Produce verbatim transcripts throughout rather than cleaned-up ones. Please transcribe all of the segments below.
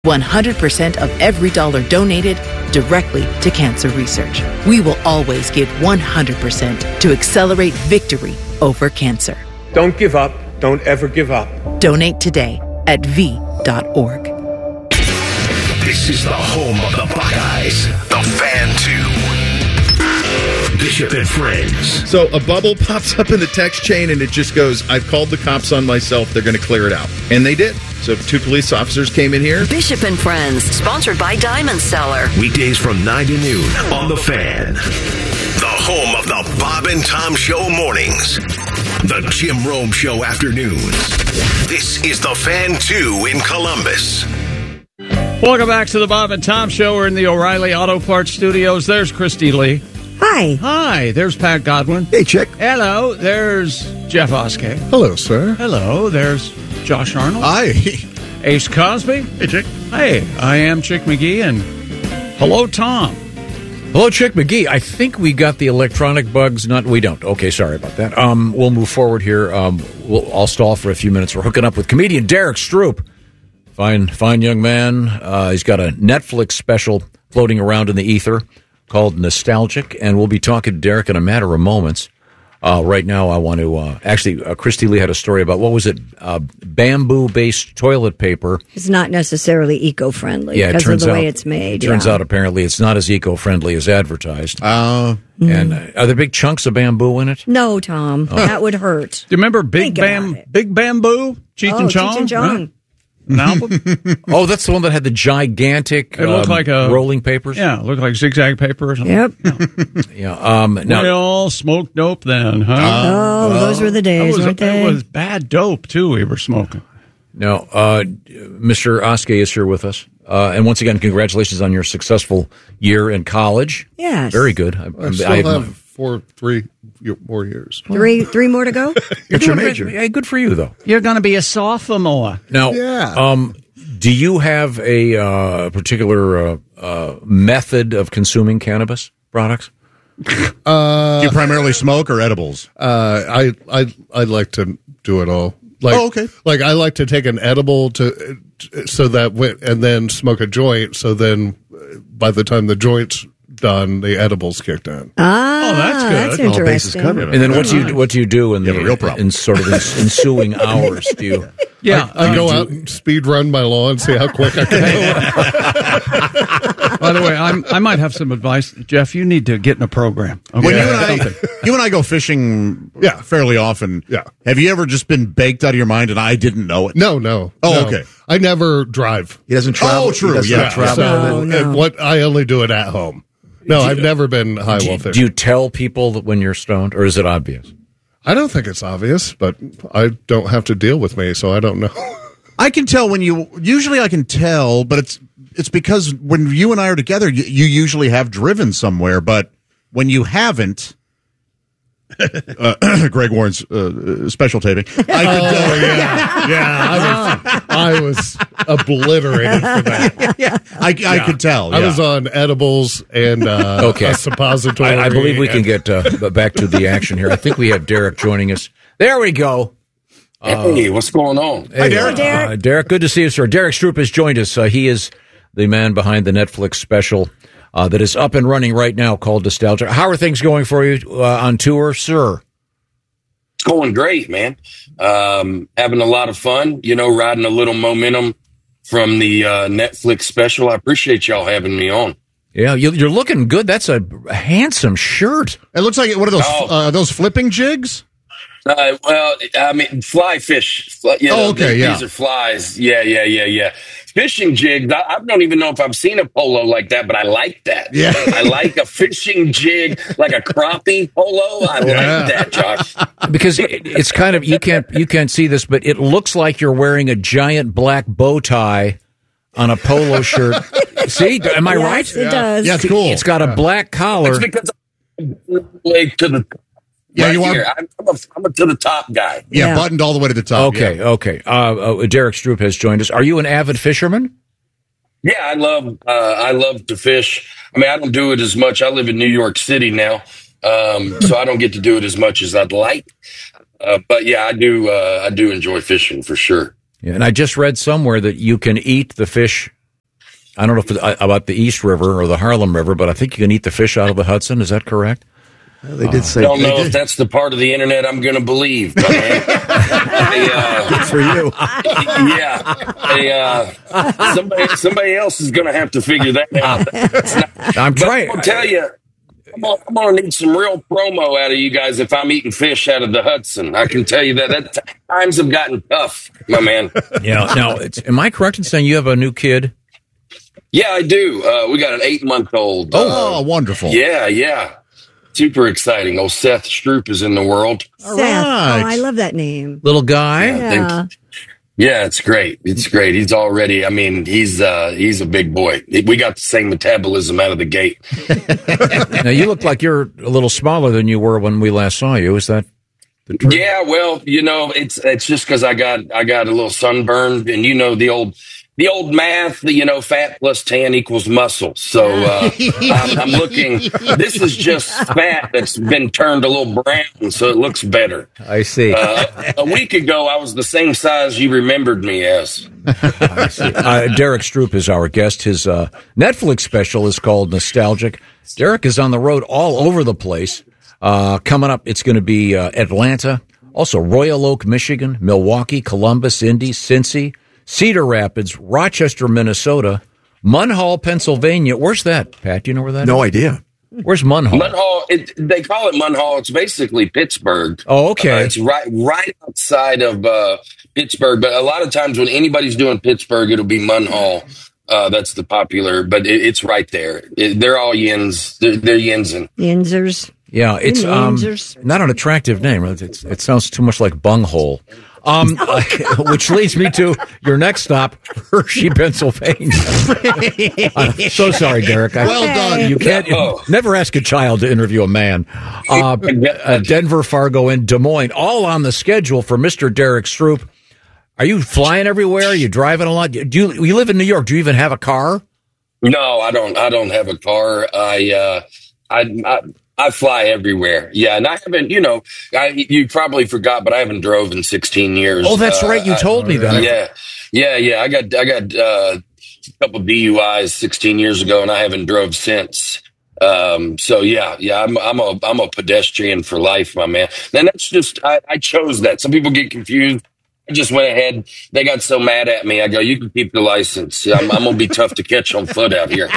one hundred percent of every dollar donated directly to cancer research. We will always give one hundred percent to accelerate victory over cancer. Don't give up. Don't ever give up. Donate today at v dot org. This is the home of the Buckeyes, the Fan two. Bishop and Friends. So a bubble pops up in the text chain and it just goes, I've called the cops on myself. They're going to clear it out. And they did. So two police officers came in here. Bishop and Friends, sponsored by Diamond Seller. Weekdays from nine to noon on The Fan. The home of the Bob and Tom Show mornings. The Jim Rome Show afternoons. This is The Fan two in Columbus. Welcome back to the Bob and Tom Show. We're in the O'Reilly Auto Parts Studios. There's Christy Lee. Hi. Hi. There's Pat Godwin. Hey, Chick. Hello. There's Jeff Oskey. Hello, sir. Hello. There's Josh Arnold. Hi. Ace Cosby. Hey, Chick. Hey, I am Chick McGee, and hello, Tom. Hello, Chick McGee. I think we got the electronic bugs. Not, we don't. Okay, sorry about that. Um, we'll move forward here. Um, we'll, I'll stall for a few minutes. We're hooking up with comedian Derek Stroop. Fine, fine young man. Uh, he's got a Netflix special floating around in the ether called Nostalgic, and we'll be talking to Derek in a matter of moments. Uh, right now, I want to uh, actually. Uh, Christy Lee had a story about what was it? Uh, bamboo-based toilet paper. It's not necessarily eco-friendly yeah, it because of turns the way out, it's made. It turns yeah. out apparently it's not as eco-friendly as advertised. Uh, and uh, are there big chunks of bamboo in it? No, Tom, Oh. that would hurt. Do you remember Big Think Bam, about it. Big Bamboo? Cheech oh, and Chong? Cheech and Chong. Right? An album? Oh, that's the one that had the gigantic It looked um, like a rolling papers? Yeah, it looked like zigzag paper or something. Yep. Yeah. Um, now, we all smoked dope then, huh? oh, those were the days, That was, weren't they? It was bad dope, too, we were smoking. now uh, Mister Oskey is here with us. Uh, and once again, congratulations on your successful year in college. Yes. Very good. I, I still I have four, three more years. Three, three more to go. It's your major. Yeah, good for you, though. You're going to be a sophomore. Now, Yeah. um, do you have a uh, particular uh, uh, method of consuming cannabis products? Uh, Do you primarily smoke or edibles? uh, I, I, I like to do it all. Like, Oh, okay. Like I like to take an edible to, so that when, and then smoke a joint. So then, uh, by the time the joint's done, the edibles kicked in. Ah, Oh, that's good. That's All bases interesting. covered. And then what do you what do you do in You the have a real problem. in sort of ins- ensuing hours? Do you? Yeah. I uh, go out and speed run my lawn, see how quick I can go. By the way, I'm, I might have some advice. Jeff, you need to get in a program. Okay? When you and I, Something. you and I go fishing, Yeah. fairly often. Yeah. Have you ever just been baked out of your mind and I didn't know it? No, no. Oh, no. okay. I never drive. He doesn't travel. Oh, true. He does Yeah. not travel. So, No, no. and what I only do it at home. No, I've never been high Do, while you- fishing. do you tell people that when you're stoned, or is it obvious? I don't think it's obvious, but I don't have to deal with me, so I don't know. I can tell when you, usually I can tell, but it's, it's because when you and I are together, you, you usually have driven somewhere, but when you haven't, uh, Greg Warren's uh, special taping, I could tell. Oh, yeah. Yeah, I was, I was obliterated for that. yeah, I, I could tell. I yeah. was on edibles and uh, Okay. a suppository. I, I believe we can and- get uh, back to the action here. I think we have Derek joining us. There we go. Hey, what's going on? Hey, Derek. Derek. Uh, Derek, good to see you, sir. Derek Stroop has joined us. Uh, he is the man behind the Netflix special uh, that is up and running right now called Nostalgia. How are things going for you uh, on tour, sir? It's going great, man. Um, having a lot of fun, you know, riding a little momentum from the uh, Netflix special. I appreciate y'all having me on. Yeah, you, you're looking good. That's a handsome shirt. It looks like one of those Oh. uh, those flipping jigs. Uh, well, I mean, fly fish. Fly, you know, Oh, okay, these, yeah. these are flies. Yeah, yeah, yeah, yeah. Fishing jigs. I, I don't even know if I've seen a polo like that, but I like that. Yeah. I like a fishing jig, like a crappie polo. I Yeah. like that, Josh. Because it, it's kind of you can't you can't see this, but it looks like you're wearing a giant black bow tie on a polo shirt. See, am I Yes, right? it does. Yeah, it's cool. It's got a black collar. It's because I'm leg to the Yeah, right you are- here. I'm, I'm, a, I'm a to the top guy. Yeah, Yeah. buttoned all the way to the top. Okay, yeah. okay. Uh, uh, Derek Stroop has joined us. Are you an avid fisherman? Yeah, I love uh, I love to fish. I mean, I don't do it as much. I live in New York City now, um, so I don't get to do it as much as I'd like. Uh, but yeah, I do. Uh, I do enjoy fishing for sure. Yeah, and I just read somewhere that you can eat the fish I don't know if it's about the East River or the Harlem River, but I think you can eat the fish out of the Hudson. Is that correct? Well, they did say. I don't know did. if that's the part of the internet I'm going to believe. But, man, they, uh, Good for you. Yeah, they, uh, somebody somebody else is going to have to figure that out. It's not- I'm but trying. I'll tell you, I'm gonna, I'm gonna need some real promo out of you guys if I'm eating fish out of the Hudson. I can tell you that, that t- times have gotten tough, my man. Yeah. Now, it's, am I correct in saying you have a new kid? Yeah, I do. Uh, we got an eight month old. Oh, uh, wonderful. Yeah, yeah. Super exciting. Old Seth Stroop is in the world. Seth. Oh, I love that name. Little guy? Yeah, Yeah. thank- yeah, it's great. It's great. He's already, I mean, he's uh, he's a big boy. We got the same metabolism out of the gate. Now, you look like you're a little smaller than you were when we last saw you. Is that the truth? Yeah, well, you know, it's it's just because I got I got a little sunburn, and you know the old the old math, you know, fat plus tan equals muscle. So uh, I'm, I'm looking. This is just fat that's been turned a little brown, so it looks better. I see. Uh, a week ago, I was the same size you remembered me as. I see. Uh, Derek Stroop is our guest. His uh, Netflix special is called Nostalgic. Derek is on the road all over the place. Uh, coming up, it's going to be uh, Atlanta, also Royal Oak, Michigan, Milwaukee, Columbus, Indy, Cincy, Cedar Rapids, Rochester, Minnesota, Munhall, Pennsylvania. Where's that, Pat? Do you know where that No is? idea. Where's Munhall? Munhall, it, they call it Munhall. It's basically Pittsburgh. Oh, okay. Uh, it's right right outside of uh, Pittsburgh. But a lot of times when anybody's doing Pittsburgh, it'll be Munhall. Uh, that's the popular, but it, it's right there. It, they're all yins. They're, they're yinsing. Yinzers. Yeah, it's um, Yinzers. not an attractive name. It's, it sounds too much like bunghole. Um, uh, which leads me to your next stop, Hershey, Pennsylvania. I'm so sorry, Derek. I, Well done. You can't Oh. never ask a child to interview a man. Uh, uh, Denver, Fargo, and Des Moines, all on the schedule for Mister Derek Stroop. Are you flying everywhere? Are you driving a lot? Do you, you live in New York? Do you even have a car? No, I don't. I don't have a car. I, uh, I, I, I fly everywhere. Yeah, and I haven't. You know, I, you probably forgot, but I haven't drove in sixteen years. Oh, that's Uh, right. You I- told me that. Yeah, yeah, yeah. I got, I got uh, a couple D U Is sixteen years ago, and I haven't drove since. Um, so yeah, yeah, I'm, I'm a, I'm a pedestrian for life, my man. And that's just, I, I chose that. Some people get confused. I just went ahead. They got so mad at me. I go, you can keep the license. I'm, I'm gonna be tough to catch on foot out here.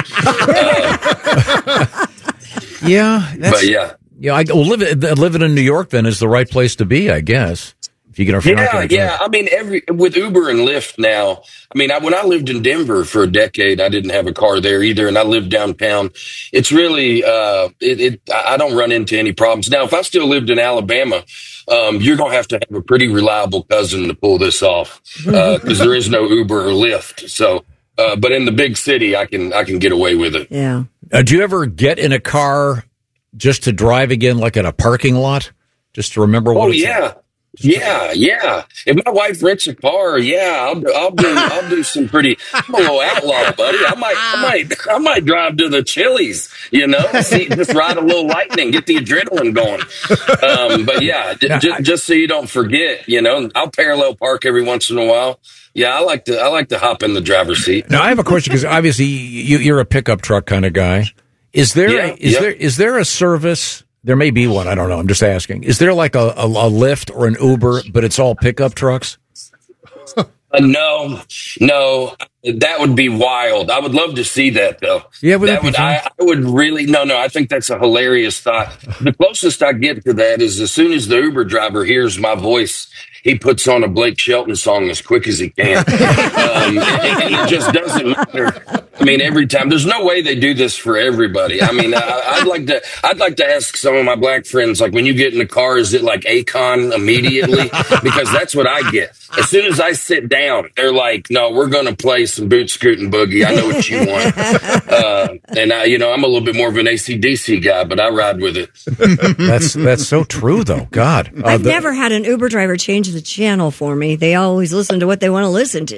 Uh, Yeah, that's, but yeah. yeah. I well, live, living in New York then is the right place to be, I guess. If you get if you're not Yeah, gonna drive. yeah. I mean, every with Uber and Lyft now. I mean, I, when I lived in Denver for a decade, I didn't have a car there either, and I lived downtown. It's really, uh, it, it. I don't run into any problems now. If I still lived in Alabama, um, you're gonna have to have a pretty reliable cousin to pull this off because there is no Uber or Lyft. So, uh, but in the big city, I can I can get away with it. Yeah. Uh, do you ever get in a car just to drive again, like in a parking lot, just to remember what? Oh it's yeah. Yeah, yeah. If my wife rents a car, yeah, I'll do, I'll do, I'll do some pretty. I'm a little outlaw, buddy. I might, I might, I might drive to the Chili's. You know, see, just ride a little lightning, get the adrenaline going. Um, but yeah, j- j- just so you don't forget, you know, I'll parallel park every once in a while. Yeah, I like to, I like to hop in the driver's seat. Now I have a question because obviously you, you're a pickup truck kind of guy. Is there Yeah, is yeah. there is there a service? There may be one. I don't know. I'm just asking. Is there like a, a, a Lyft or an Uber, but it's all pickup trucks? Uh, no, no, that would be wild. I would love to see that, though. Yeah, would that that be would. fun? I, I would really. No, no. I think that's a hilarious thought. The closest I get to that is as soon as the Uber driver hears my voice, he puts on a Blake Shelton song as quick as he can, um, and, and it just doesn't matter. I mean, every time. There's no way they do this for everybody. I mean, I, I'd like to. I'd like to ask some of my black friends, like, when you get in the car, is it like Akon immediately? Because that's what I get. As soon as I sit down, they're like, "No, we're going to play some boot scootin' boogie. I know what you want." Uh, and I, you know, I'm a little bit more of an A C D C guy, but I ride with it. That's that's so true, though. God, uh, I've the- never had an Uber driver change the channel for me. They always listen to what they want to listen to.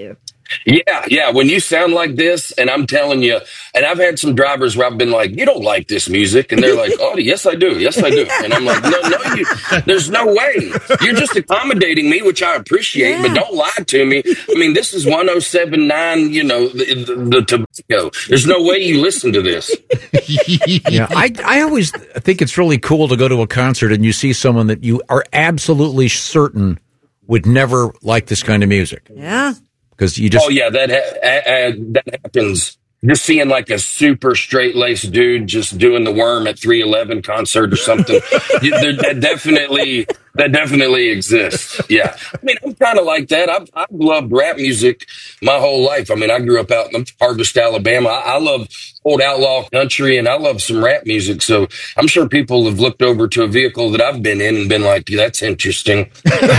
Yeah, yeah. When you sound like this, and I'm telling you, and I've had some drivers where I've been like, "You don't like this music," and they're like, "Oh, yes, I do. Yes, I do." And I'm like, "No, no, you. There's no way. You're just accommodating me, which I appreciate, yeah. but don't lie to me. I mean, this is one oh seven point nine. You know, the, the, the tobacco. There's no way you listen to this." Yeah, I I always think it's really cool to go to a concert and you see someone that you are absolutely certain would never like this kind of music. Yeah. Because you just oh yeah that ha- uh, that happens. You're seeing like a super straight laced dude just doing the Worm at three eleven concert or something. you, that definitely that definitely exists. Yeah, I mean I'm kind of like that. I've, I've loved rap music my whole life. I mean I grew up out in Harvest, Alabama. I, I love old outlaw country and I love some rap music. So I'm sure people have looked over to a vehicle that I've been in and been like, "That's interesting."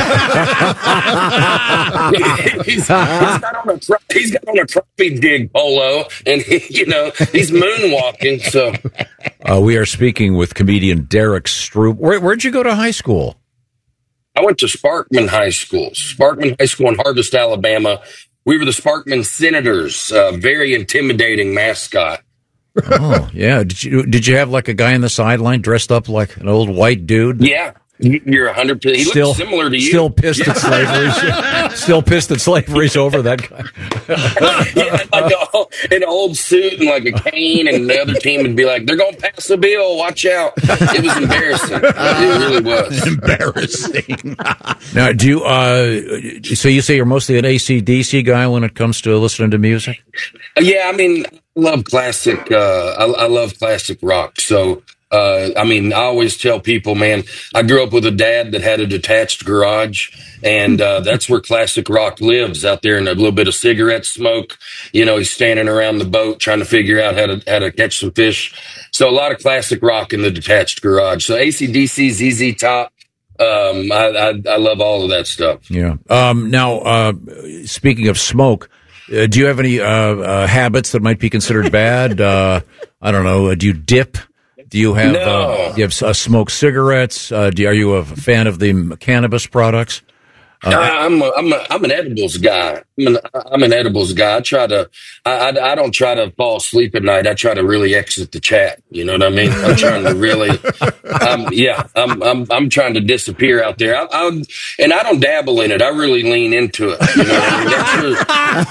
he's, he's got on a he's got on a crappie dig polo and he, you know he's moonwalking. So uh, we are speaking with comedian Derek Stroop. Where, where'd you go to high school? I went to Sparkman High School. Sparkman High School in Harvest, Alabama. We were the Sparkman Senators. Uh, very intimidating mascot. Oh yeah. Did you did you have like a guy on the sideline dressed up like an old white dude? Yeah. You're a hundred percent. He still, looks similar to you. Still pissed yeah. at slavery. Still pissed at slavery's over. That guy. yeah, like a, an old suit and like a cane, and the other team would be like, "They're going to pass a bill. Watch out!" It was embarrassing. It really was embarrassing. Now, do you? Uh, so you say you're mostly an A C D C guy when it comes to listening to music? Yeah, I mean, I love classic. Uh, I, I love classic rock. So. Uh, I mean, I always tell people, man, I grew up with a dad that had a detached garage, and uh, that's where classic rock lives, out there in a little bit of cigarette smoke. You know, he's standing around the boat trying to figure out how to how to catch some fish. So a lot of classic rock in the detached garage. So A C D C, Z Z Top. Um, I, I, I love all of that stuff. Yeah. Um, now, uh, speaking of smoke, uh, do you have any uh, uh, habits that might be considered bad? uh, I don't know. Uh, do you dip? Do you have no. uh, do you have uh, smoked cigarettes? Uh, do, are you a fan of the cannabis products? Uh, I'm a, I'm a, I'm an edibles guy. I'm an, I'm an edibles guy. I try to, I, I, I don't try to fall asleep at night. I try to really exit the chat. You know what I mean? I'm trying to really, um, yeah, I'm, I'm, I'm trying to disappear out there. I, I, and I don't dabble in it. I really lean into it. You know what I mean? That's really,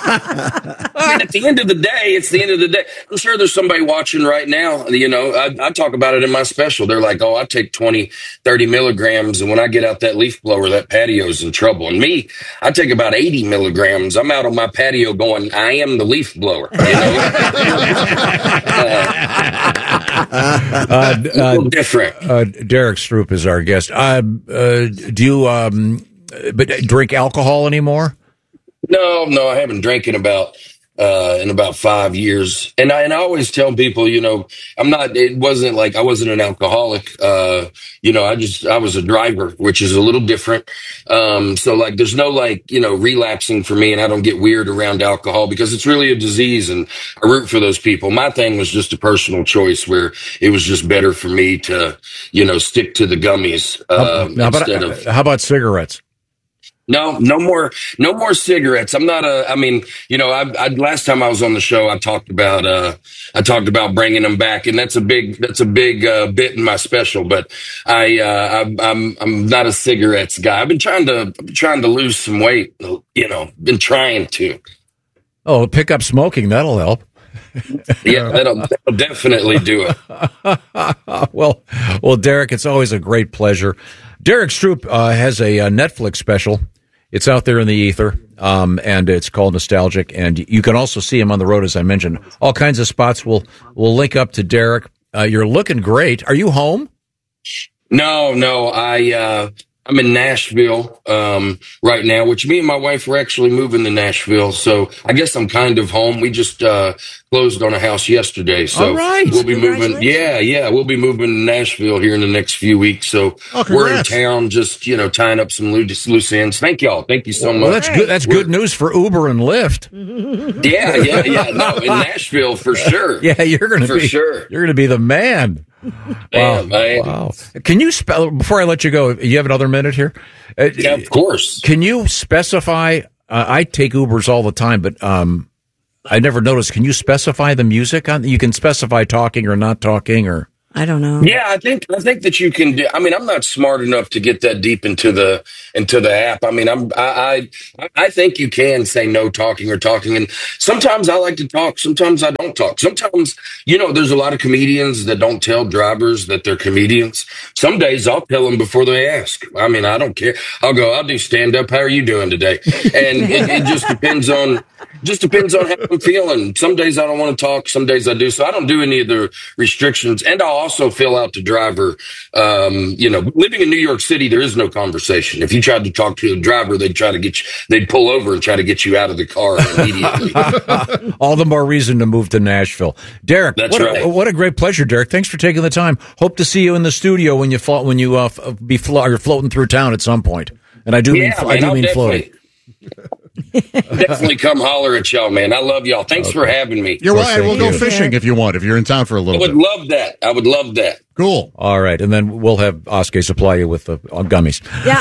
I mean, at the end of the day, it's the end of the day. I'm sure there's somebody watching right now. You know, I, I talk about it in my special. They're like, "Oh, I take twenty, thirty milligrams. And when I get out that leaf blower, that patio's in trouble." And me, I take about eighty milligrams. I'm out on my patio going, "I am the leaf blower." You know? uh, uh, uh, different. Uh, Derek Stroop is our guest. Uh, uh, do you um, but drink alcohol anymore? No, no, I haven't drank in about uh, in about five years. And I and I always tell people, you know, I'm not. It wasn't like I wasn't an alcoholic. Uh, you know, I just I was a driver, which is a little different. Um, so like, there's no like you know relapsing for me, and I don't get weird around alcohol because it's really a disease, and I root for those people. My thing was just a personal choice where it was just better for me to you know stick to the gummies uh, now, instead but, of. How about cigarettes? No, no more, no more cigarettes. I'm not a, I mean, you know, I, I, last time I was on the show, I talked about, uh, I talked about bringing them back, and that's a big, that's a big, uh, bit in my special, but I, uh, I, I'm, I'm not a cigarettes guy. I've been trying to, trying to lose some weight, you know, been trying to. Oh, pick up smoking. That'll help. Yeah, that'll, that'll definitely do it. well, well, Derek, it's always a great pleasure. Derek Stroop uh, has a, a Netflix special. It's out there in the ether, um, and it's called Nostalgic. And you can also see him on the road, as I mentioned. All kinds of spots. We'll we'll link up to Derek. Uh, you're looking great. Are you home? No, no. I uh, I'm in Nashville um, right now, which me and my wife were actually moving to Nashville. So I guess I'm kind of home. We just uh, closed on a house yesterday. So All right. we'll be moving. Yeah, yeah. We'll be moving to Nashville here in the next few weeks. So oh, we're in town just, you know, tying up some loose, loose ends. Thank y'all. Thank you so much. Well, that's good. That's we're, good news for Uber and Lyft. Yeah, yeah, yeah. No, in Nashville for sure. Yeah, you're going to for be sure. You're going to be the man. Wow. Man, wow. Can you spell, before I let you go, you have another minute here? Uh, yeah, of course. Can you specify uh, I take Ubers all the time, but um, I never noticed. Can you specify the music on? You can specify talking or not talking, or I don't know. Yeah, I think I think that you can do. I mean, I'm not smart enough to get that deep into the into the app. I mean, I'm I I, I think you can say no talking or talking, and sometimes I like to talk. Sometimes I don't talk. Sometimes, you know, there's a lot of comedians that don't tell drivers that they're comedians. Some days I'll tell them before they ask. I mean, I don't care. I'll go. I'll do stand up. How are you doing today? And it, it just depends on just depends on how I'm feeling. Some days I don't want to talk. Some days I do. So I don't do any of the restrictions, and I'll also fill out the driver. Um, you know, living in New York City, there is no conversation. If you tried to talk to the driver, they'd try to get you, they'd pull over and try to get you out of the car immediately. All the more reason to move to Nashville. Derek, That's what, right. a, what a great pleasure, Derek. Thanks for taking the time. Hope to see you in the studio when you flo- when you uh, f- be flo- you're floating through town at some point. And I do Yeah, mean I man, do I'll mean floating. Definitely come holler at y'all, man. I love y'all. Thanks Okay. for having me. You're right. We'll go you. fishing if you want, if you're in town for a I little would bit. love that. I would love that. Cool. All right, and then we'll have Oskay supply you with the uh, gummies.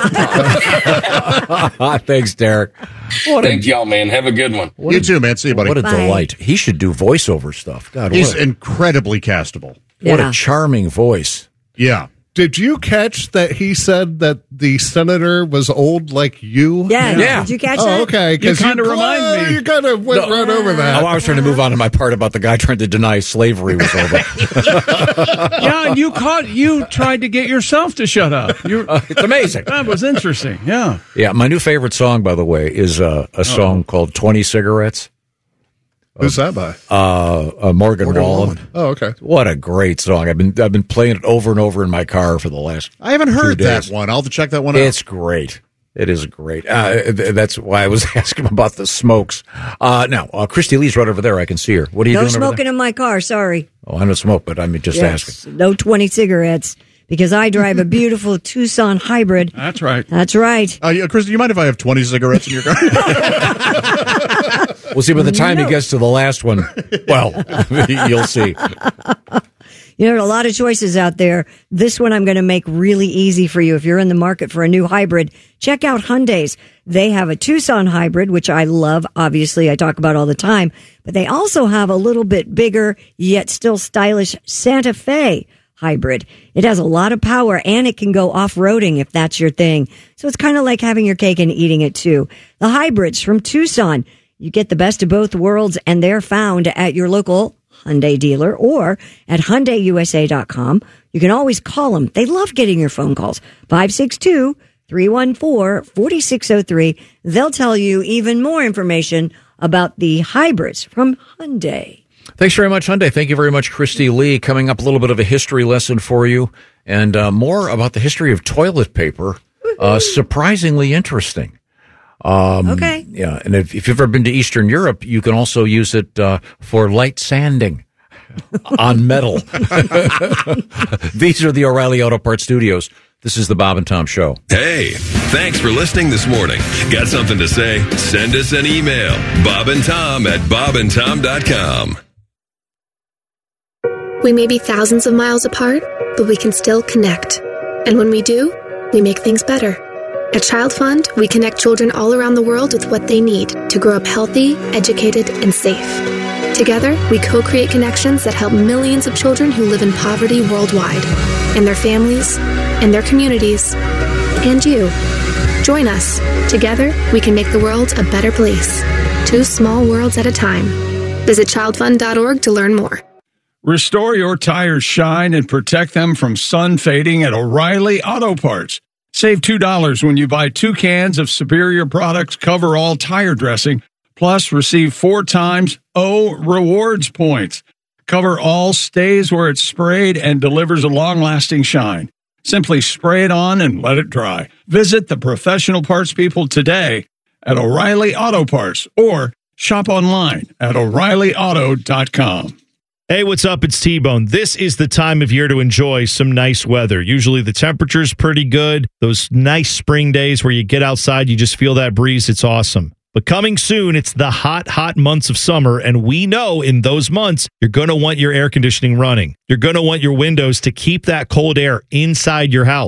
Yeah. Thanks, Derek. What a, Thank y'all, man. Have a good one. You too, man. See you, buddy. what a Bye. delight. He should do voiceover stuff. God, He's what, a, incredibly castable. what Yeah. a charming voice. Yeah. Did you catch that he said that the senator was old like you? Yeah. Yeah. Did you catch Oh, that? okay. 'cause You kinda remind well, me. You kind of went right over that. Oh, I was trying to move on to my part about the guy trying to deny slavery was over. Yeah, and you caught. You tried to get yourself to shut up. You, It's amazing. that was interesting. Yeah. Yeah, my new favorite song, by the way, is uh, a song called twenty Cigarettes. Who's that by? Uh, uh, Morgan, Wallen. Oh, okay. What a great song! I've been I've been playing it over and over in my car for the last. I haven't heard two that days. one. I'll have to check that one out. It's great. It is great. Uh, th- that's why I was asking about the smokes. Uh, now, uh, Christy Lee's right over there. I can see her. What are you No doing over smoking there? in my car. Sorry. Oh, I don't smoke, but I'm just Yes. asking. No twenty cigarettes because I drive a beautiful Tucson hybrid. That's right. That's right. Uh, yeah, Chris, do you mind if I have twenty cigarettes in your car? We'll see by the time No. he gets to the last one. Well, you'll see. You know, there are a lot of choices out there. This one I'm going to make really easy for you. If you're in the market for a new hybrid, check out Hyundai's. They have a Tucson hybrid, which I love. Obviously, I talk about all the time. But they also have a little bit bigger, yet still stylish Santa Fe hybrid. It has a lot of power and it can go off-roading if that's your thing. So it's kind of like having your cake and eating it too. The hybrids from Tucson. You get the best of both worlds, and they're found at your local Hyundai dealer or at Hyundai U S A dot com. You can always call them. They love getting your phone calls. five six two, three one four, four six zero three. They'll tell you even more information about the hybrids from Hyundai. Thanks very much, Hyundai. Thank you very much, Christy Lee. Coming up, a little bit of a history lesson for you, and uh, more about the history of toilet paper. Uh, surprisingly interesting. Um, Okay. Yeah, and if, if you've ever been to Eastern Europe, you can also use it uh, for light sanding on metal. These are the O'Reilly Auto Parts Studios. This is the Bob and Tom Show. Hey, thanks for listening this morning. Got something to say? Send us an email. Bob and Tom at bob and tom dot com. We may be thousands of miles apart, but we can still connect. And when we do, we make things better. At Child Fund, we connect children all around the world with what they need to grow up healthy, educated, and safe. Together, we co-create connections that help millions of children who live in poverty worldwide, and their families, and their communities, and you. Join us. Together, we can make the world a better place. Two small worlds at a time. Visit child fund dot org to learn more. Restore your tires' shine and protect them from sun fading at O'Reilly Auto Parts. Save two dollars when you buy two cans of Superior Products Cover All Tire Dressing, plus receive four times O Rewards points. Cover All stays where it's sprayed and delivers a long-lasting shine. Simply spray it on and let it dry. Visit the professional parts people today at O'Reilly Auto Parts or shop online at O'Reilly Auto dot com. Hey, what's up? It's T-Bone. This is the time of year to enjoy some nice weather. Usually the temperature's pretty good. Those nice spring days where you get outside, you just feel that breeze. It's awesome. But coming soon, it's the hot, hot months of summer, and we know in those months, you're going to want your air conditioning running. You're going to want your windows to keep that cold air inside your house.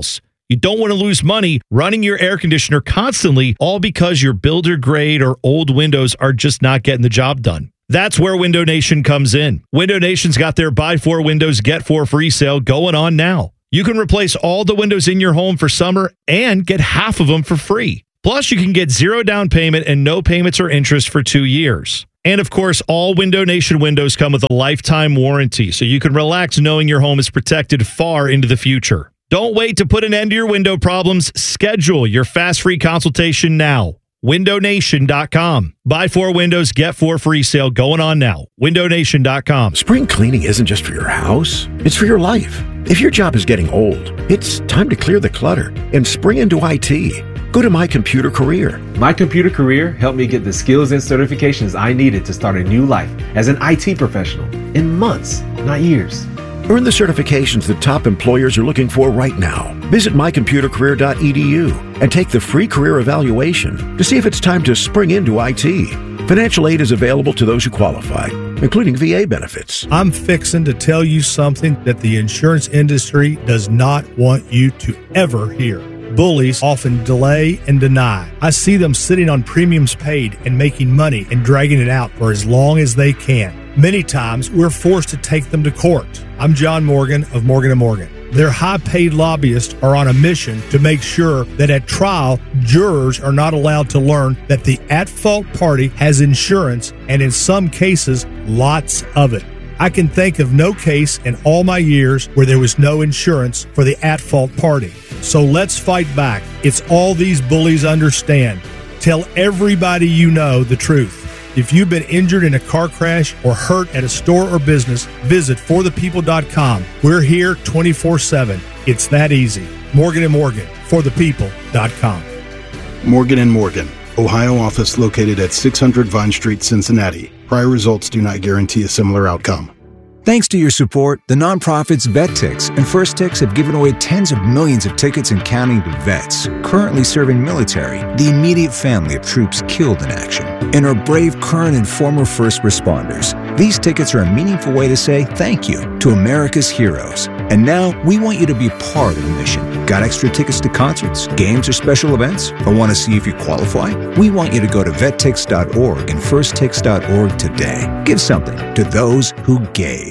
You don't want to lose money running your air conditioner constantly, all because your builder grade or old windows are just not getting the job done. That's where Window Nation comes in. Window Nation's got their buy four windows, get four free sale going on now. You can replace all the windows in your home for summer and get half of them for free. Plus, you can get zero down payment and no payments or interest for two years. And of course, all Window Nation windows come with a lifetime warranty, so you can relax knowing your home is protected far into the future. Don't wait to put an end to your window problems. Schedule your fast free consultation now. window nation dot com. Buy four windows, get four free sale going on now. window nation dot com. Spring cleaning isn't just for your house, it's for your life. If your job is getting old, it's time to clear the clutter and spring into I T. Go to My Computer Career. My Computer Career helped me get the skills and certifications I needed to start a new life as an I T professional in months, not years. Earn the certifications that top employers are looking for right now. Visit my computer career dot e d u and take the free career evaluation to see if it's time to spring into I T. Financial aid is available to those who qualify, including V A benefits. I'm fixing to tell you something that the insurance industry does not want you to ever hear. Bullies often delay and deny. I see them sitting on premiums paid and making money and dragging it out for as long as they can. Many times, we're forced to take them to court. I'm John Morgan of Morgan and Morgan. Their high-paid lobbyists are on a mission to make sure that at trial, jurors are not allowed to learn that the at-fault party has insurance, and in some cases, lots of it. I can think of no case in all my years where there was no insurance for the at-fault party. So let's fight back. It's all these bullies understand. Tell everybody you know the truth. If you've been injured in a car crash or hurt at a store or business, visit for the people dot com. We're here twenty-four seven. It's that easy. Morgan and Morgan, for the people dot com. Morgan and Morgan, Ohio office located at six hundred Vine Street, Cincinnati. Prior results do not guarantee a similar outcome. Thanks to your support, the nonprofits VetTix and First Tix have given away tens of millions of tickets and counting to vets currently serving military, the immediate family of troops killed in action, and our brave current and former first responders. These tickets are a meaningful way to say thank you to America's heroes. And now we want you to be part of the mission. Got extra tickets to concerts, games, or special events? Or want to see if you qualify? We want you to go to vet tix dot org and first tix dot org today. Give something to those who gave.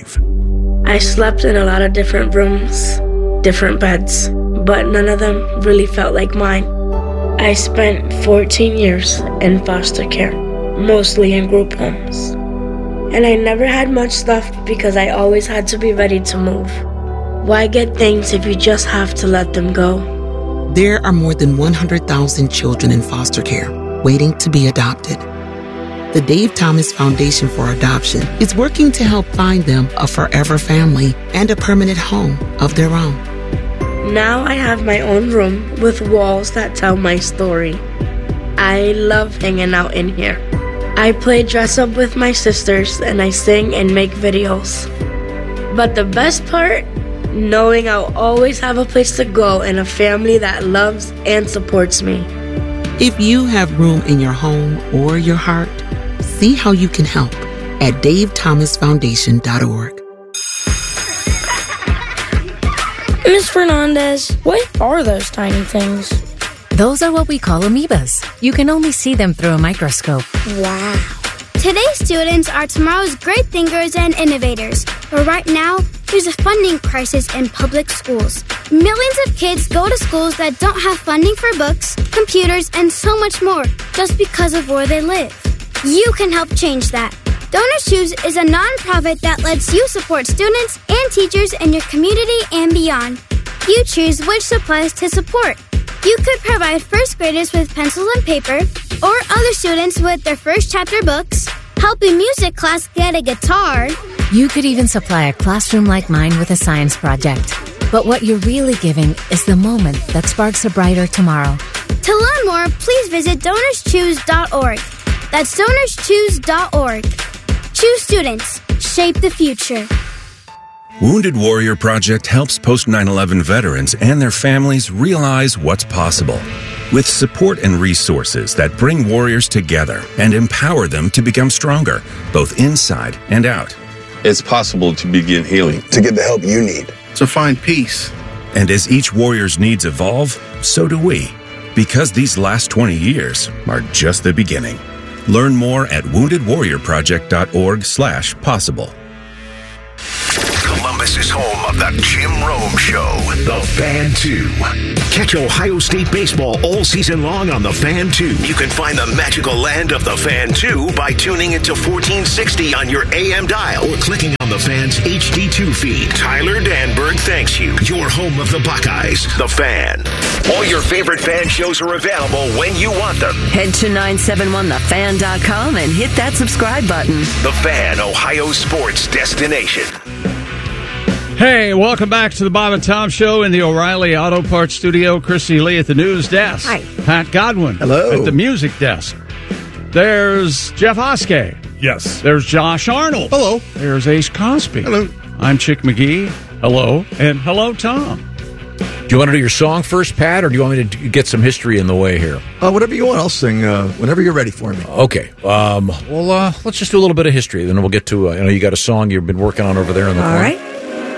I slept in a lot of different rooms, different beds, but none of them really felt like mine. I spent fourteen years in foster care, mostly in group homes. And I never had much stuff because I always had to be ready to move. Why get things if you just have to let them go? There are more than one hundred thousand children in foster care waiting to be adopted. The Dave Thomas Foundation for Adoption is working to help find them a forever family and a permanent home of their own. Now I have my own room with walls that tell my story. I love hanging out in here. I play dress up with my sisters and I sing and make videos. But the best part? Knowing I'll always have a place to go and a family that loves and supports me. If you have room in your home or your heart, see how you can help at dave thomas foundation dot org. Miz Fernandez, what are those tiny things? Those are what we call amoebas. You can only see them through a microscope. Wow. Today's students are tomorrow's great thinkers and innovators. But right now, there's a funding crisis in public schools. Millions of kids go to schools that don't have funding for books, computers, and so much more just because of where they live. You can help change that. Donors Choose is a nonprofit that lets you support students and teachers in your community and beyond. You choose which supplies to support. You could provide first graders with pencils and paper, or other students with their first chapter books, help a music class get a guitar. You could even supply a classroom like mine with a science project. But what you're really giving is the moment that sparks a brighter tomorrow. To learn more, please visit donors choose dot org. That's donors choose dot org. Choose students. Shape the future. Wounded Warrior Project helps post nine eleven veterans and their families realize what's possible. With support and resources that bring warriors together and empower them to become stronger, both inside and out. It's possible to begin healing, to get the help you need, to find peace, And as each warrior's needs evolve, so do we. Because these last twenty years are just the beginning. Learn more at wounded warrior project dot org slash possible. Columbus's home of the Jim Rome Show, The Fan two. Catch Ohio State baseball all season long on The Fan two. You can find the magical land of The Fan two by tuning into fourteen sixty on your A M dial or clicking on The Fan's H D two feed. Tyler Danberg thanks you. Your home of the Buckeyes, The Fan. All your favorite fan shows are available when you want them. Head to nine seven one the fan dot com and hit that subscribe button. The Fan, Ohio sports destination. Hey, welcome back to the Bob and Tom Show in the O'Reilly Auto Parts Studio. Christy Lee at the news desk. Hi. Pat Godwin. Hello. At the music desk. There's Jeff Hoskey. Yes. There's Josh Arnold. Hello. There's Ace Cosby. Hello. I'm Chick McGee. Hello. And hello, Tom. Do you want to do your song first, Pat, or do you want me to get some history in the way here? Uh, whatever you want, I'll sing uh, whenever you're ready for me. Okay. Um, well, uh, let's just do a little bit of history, then we'll get to, uh, I know you got a song you've been working on over there in the All corner. right.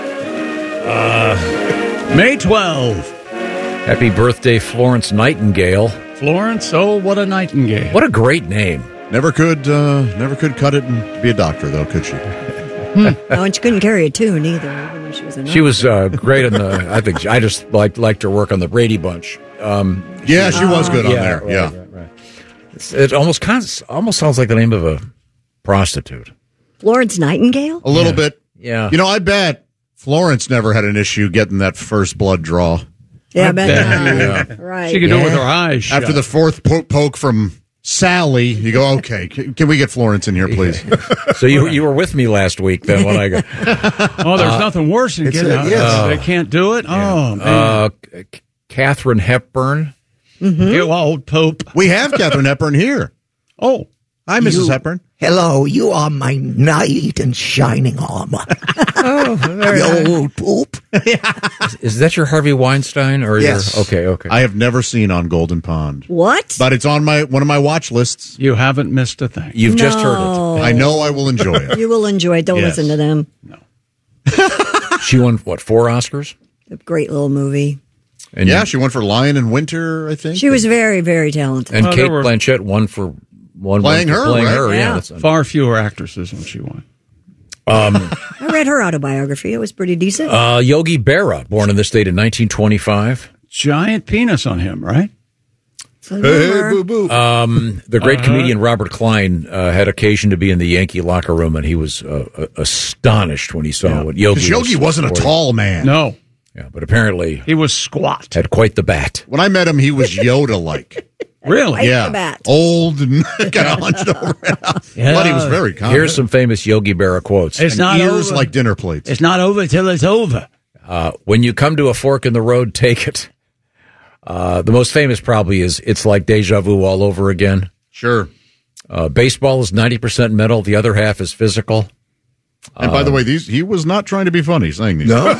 Uh, May twelfth. Happy birthday, Florence Nightingale. Florence, oh, what a nightingale. What a great name. Never could, uh, never could cut it and be a doctor, though, could she? No, and she couldn't carry a tune either, even though she was a She was uh, great in the, I think, I just liked, liked her work on the Brady Bunch. Um, Yeah, she was good on yeah, there. right, Yeah. right, right. It's, it almost kind of, almost sounds like the name of a prostitute. Florence Nightingale? A little Yeah. bit. Yeah. You know, I bet Florence never had an issue getting that first blood draw. Yeah, I bet bet. not. Right. She could do it with Yeah. her eyes shut. After the fourth po- poke from Sally, you go, okay, can, can we get Florence in here, please? So you you were with me last week then when I go. Oh, there's Uh, nothing worse than it's getting a- out. yes. They can't do it? Oh, man. Uh, C- Katharine Hepburn. You old pope. We have Katharine Hepburn here. Oh. Hi, Missus You- Hepburn. Hello, you are my knight in shining armor. Oh, very You old poop. Is, is that your Harvey Weinstein or Yes. your okay, okay. I have never seen On Golden Pond, What? but it's on my one of my watch lists. You haven't missed a thing. You've just heard No. it. I know I will enjoy it. You will enjoy it. Don't Yes. listen to them. She won what, four Oscars? A great little movie. And Yeah, you- she went for Lion in Winter, I think. She was very, very talented. and Well, Kate there were- Blanchett won for one Playing one for her, playing right? her. Yeah, Yeah. that's, Far fewer actresses when she won. um, I read her autobiography. It was pretty decent. uh, Yogi Berra, born in this state in nineteen twenty-five. Giant penis on him, right? It's a rumor. boo. Um, the great Uh-huh. comedian Robert Klein uh, had occasion to be in the Yankee locker room, and he was uh, uh, astonished when he saw what Yogi. Because Yogi was wasn't a sporting. tall man. No. Yeah, but apparently He was squat. had quite the bat. When I met him, he was Yoda-like. Really? Like yeah, the bat. old and kind of hunched over. Yeah. But he was very calm. Here's some famous Yogi Berra quotes. It's And not ears over. like dinner plates. It's not over till it's over. Uh, when you come to a fork in the road, take it. Uh, the most famous probably is "It's like deja vu all over again." Sure. Uh, baseball is ninety percent mental; the other half is physical. And by the Um, way, these he was not trying to be funny saying these. No?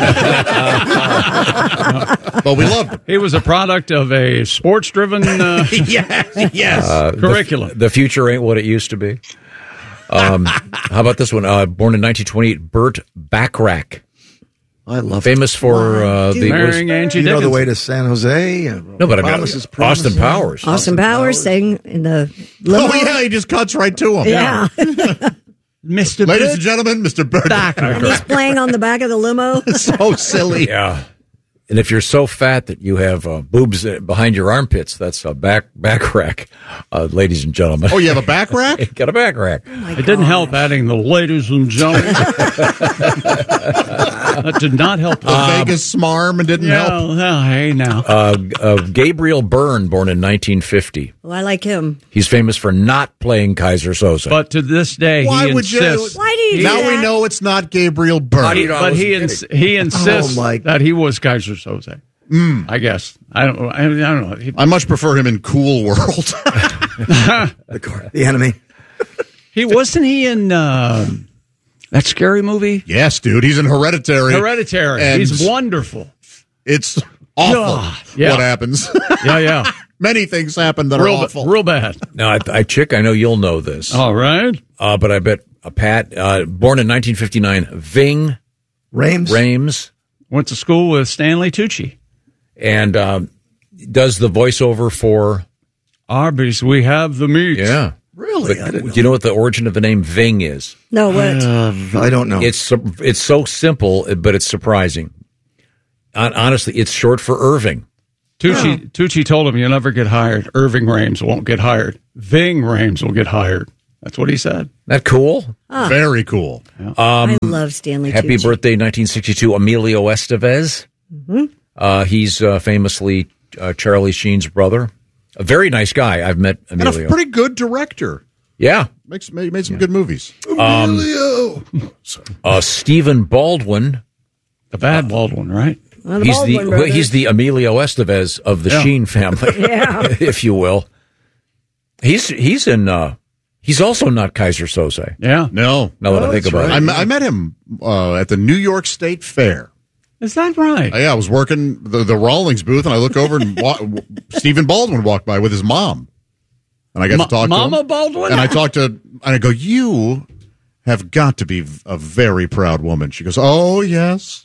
But we loved him. He was a product of a sports-driven uh, yes, yes. Uh, the- curriculum. The, future ain't what it used to be. Um, how about this one? Uh, born in nineteen twenty-eight, Burt Bacharach, I love famous for uh, the what is- Marrying Angie You know the Dickinson. way to San Jose? And no, but I mean Promises, Austin Promises. Powers. Austin Powers sang in the limo. Oh, yeah, he just cuts right to him. Yeah. Mister Ladies Burt and gentlemen, Mister Bird. Bacharach. He's playing on the back of the limo. So silly. Yeah. And if you're so fat that you have uh, boobs behind your armpits, that's a back back rack, uh, ladies and gentlemen. Oh, you have a back rack? Got a back rack. Oh It didn't help adding the ladies and gentlemen. That did not help. The Vegas smarm and didn't yeah, help. yeah, hey now. Uh, uh, Gabriel Byrne, born in nineteen fifty. Well, I like him. He's famous for not playing Kaiser Soze. But to this day, Why he would you? insists. Why do you do Now that? we know it's not Gabriel Byrne. do you know? I But was he kidding. ins- he insists Oh, my- that he was Kaiser Soze. Mm. I guess I don't. I, I don't know. He, I much prefer him in Cool World. The, car- the enemy. he wasn't he in uh, that scary movie Yes, dude. He's in Hereditary. Hereditary. And He's wonderful. It's awful God, yeah. what happens. Yeah, yeah. Many things happen that real, are awful. real bad. Now, I, I chick, I know you'll know this. All right. Uh, but I bet uh, Pat, uh, born in nineteen fifty-nine, Ving Rames. Rames. Went to school with Stanley Tucci. And um, does the voiceover for Arby's. We have the meat. Yeah. Really? But do you know what the origin of the name Ving is? No, what? Uh, I don't know. It's it's so simple, but it's surprising. Hon- Honestly, it's short for Irving. Tucci, oh. Tucci told him, you'll never get hired. Irving Rames won't get hired. Ving Rames will get hired. That's what he said. That cool? Ah. Very cool. Um, I love Stanley Happy Tucci. birthday, nineteen sixty-two, Emilio Estevez. Mm-hmm. Uh, he's uh, famously uh, Charlie Sheen's brother. A very nice guy. I've met And Emilio. a pretty good director. Yeah. Makes made, made some good movies. Um, Emilio. uh, Stephen Baldwin. The bad Baldwin, right? Well, the he's Baldwin the brothers. he's the Emilio Estevez of the Yeah. Sheen family, Yeah. if you will. He's he's in. Uh, he's also not Kaiser Soze. Yeah. No. Now that Oh, I think that's about right. it, I, met- I met him uh, at the New York State Fair. Is that right? Uh, yeah, I was working the, the Rawlings booth, and I look over, and wa- Stephen Baldwin walked by with his mom. And I got Ma- to talk to Mama him. Baldwin? And I talked to, and I go, you have got to be a very proud woman. She goes, oh, yes.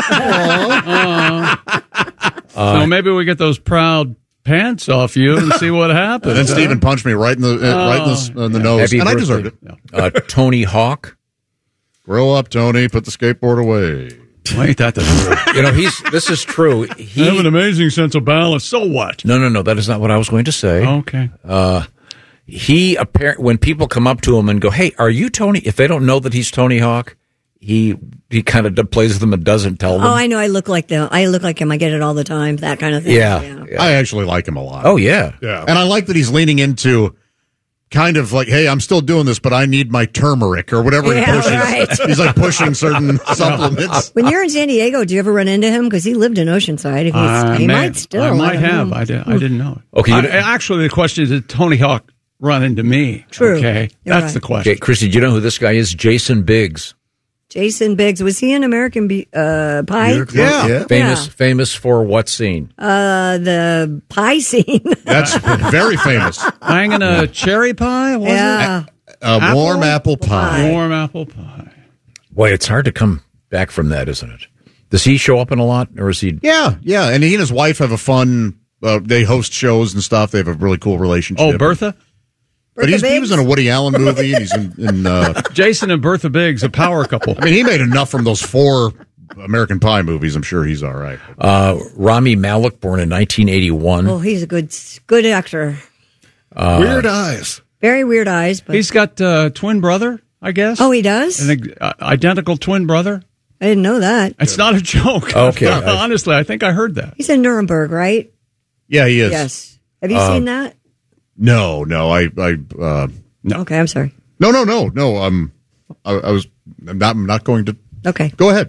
Uh, so maybe we get those proud pants off you and see what happens. And then huh? Stephen punched me right in the uh, right in the, in the nose, Happy and I birthday. deserved it. Uh, Tony Hawk. Grow up, Tony. Put the skateboard away. Wait, that doesn't. You know, he's. This is true. I He. have an amazing sense of balance. So what? No, no, no. That is not what I was going to say. Okay. Uh, he apparent when people come up to him and go, "Hey, are you Tony?" If they don't know that he's Tony Hawk, he he kind of plays with them and doesn't tell them. Oh, I know. I look like the. I look like him. I get it all the time. That kind of thing. Yeah. I actually like him a lot. Oh yeah. Yeah. And I like that he's leaning into kind of like, hey, I'm still doing this, but I need my turmeric or whatever Yeah, he pushes. right. He's like pushing certain supplements. When you're in San Diego, do you ever run into him? Because he lived in Oceanside. He, was, I he may- might still. I might don't have. know. I, did, I didn't know. Okay, I, you- actually, the question is: did Tony Hawk run into me? True. Okay, You're that's right. the question. Okay, Christy, do you know who this guy is? Jason Biggs. Jason Biggs, was he in American Be- uh, Pie? Yeah. yeah. Famous, Yeah. famous for what scene? Uh, the pie scene. That's very famous. Hanging a cherry pie? Was yeah. A Apple? warm apple it? pie. Warm apple pie. Boy, it's hard to come back from that, isn't it? Does he show up in a lot, or is he? Yeah, yeah. And he and his wife have a fun, uh, they host shows and stuff. They have a really cool relationship. Oh, Bertha? But he's, Bertha he was in a Woody Allen movie, and he's in. in uh, Jason and Bertha Biggs, a power couple. I mean, he made enough from those four American Pie movies. I'm sure he's all right. Uh, Rami Malek, born in nineteen eighty-one. Oh, he's a good, good actor. Uh, Weird eyes. Very weird eyes. But He's got a twin brother, I guess. oh, he does. An uh, identical twin brother. I didn't know that. It's not a joke. Okay. Honestly, I think I heard that. He's in Nuremberg, right? Yeah, he is. Yes. Have you Uh, seen that? No, no. I, I, uh, No. Okay, I'm sorry. no, no, no, no. Um, I, I was. I'm not. I'm not going to. Okay. Go ahead.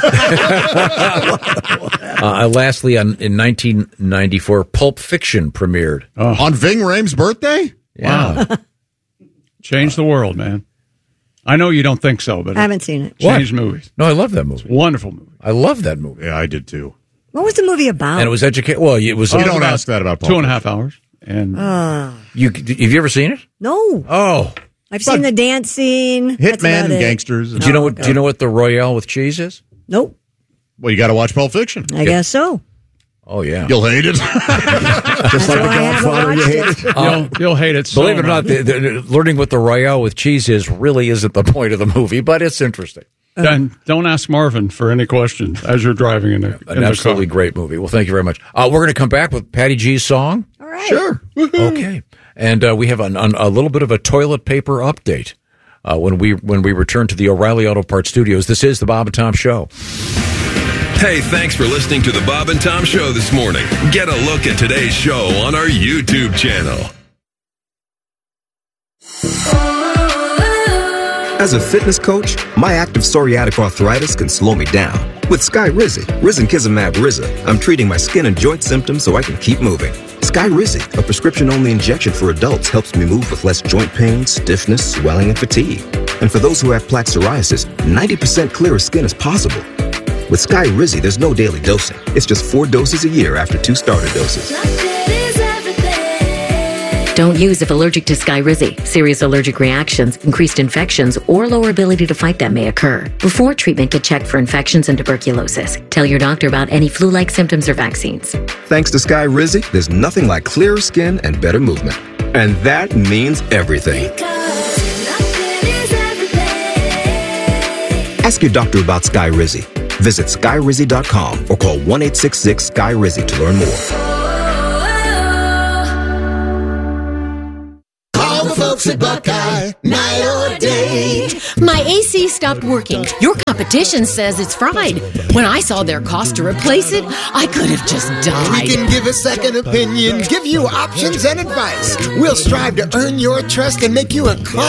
Uh, lastly, on, in nineteen ninety-four, Pulp Fiction premiered. On Ving Rhames' birthday? Yeah. Wow. Changed the world, man. I know you don't think so, but I haven't seen it. it changed movies. No, I love that movie. Wonderful movie. I love that movie. Yeah, I did too. What was the movie about? And it was educate. Well, it was. You Oh, don't about ask that about Pulp two and a half hours. And Ah. You have you ever seen it? no. Oh, I've seen the dance scene. That's Hitman about and it. gangsters. do you know what? Do you know what the Royale with cheese is? Nope. Well, you got to watch Pulp Fiction. I guess so. Oh yeah. You'll hate it. Just like So the I haven't Godfather, you watched hate it. it. you'll, you'll hate it so Believe it or not, much. the, the, learning what the Royale with cheese is really isn't the point of the movie, but it's interesting. Then don't ask Marvin for any questions as you're driving in the, in An the absolutely car. great movie. Well, thank you very much. Uh, we're going to come back with Patty G's song. All right. Sure. Okay, and uh, we have an, an, a little bit of a toilet paper update uh, when we when we return to the O'Reilly Auto Parts Studios. This is the Bob and Tom Show. Hey, thanks for listening to the Bob and Tom Show this morning. Get a look at today's show on our YouTube channel. As a fitness coach, my active psoriatic arthritis can slow me down. With Skyrizi, Risankizumab Riza, I'm treating my skin and joint symptoms so I can keep moving. Skyrizi, a prescription-only injection for adults, helps me move with less joint pain, stiffness, swelling, and fatigue. And for those who have plaque psoriasis, ninety percent clearer skin is possible. With Skyrizi, there's no daily dosing. It's just four doses a year after two starter doses. Don't use if allergic to Skyrizi. Serious allergic reactions, increased infections, or lower ability to fight them may occur. Before treatment, get checked for infections and tuberculosis. Tell your doctor about any flu-like symptoms or vaccines. Thanks to Skyrizi, there's nothing like clearer skin and better movement. And that means everything. Ask your doctor about Skyrizi. Visit Skyrizi dot com or call one eight six six Sky Rizzy to learn more. Call the folks at Buckeye, night or day. My A C stopped working. Your competition says it's fried. When I saw their cost to replace it, I could have just died. We can give a second opinion, give you options and advice. We'll strive to earn your trust and make you a